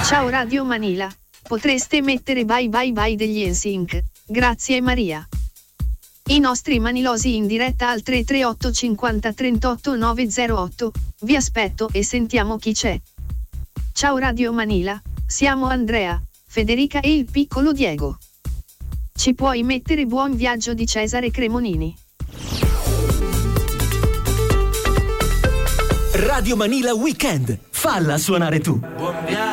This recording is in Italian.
Ciao Radio Manila, potreste mettere bye bye bye degli NSYNC, grazie Maria. I nostri manilosi in diretta al 338 50 38 908, vi aspetto e sentiamo chi c'è. Ciao Radio Manila, siamo Andrea, Federica e il piccolo Diego. Ci puoi mettere Buon Viaggio di Cesare Cremonini? Radio Manila Weekend, falla suonare tu.